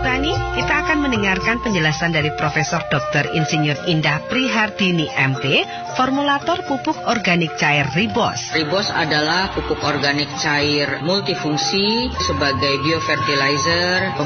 Tani, kita akan mendengarkan penjelasan dari Profesor Dr. Insinyur Indah Prihardini MT, formulator pupuk organik cair Ribos. Ribos adalah pupuk organik cair multifungsi sebagai biofertilizer,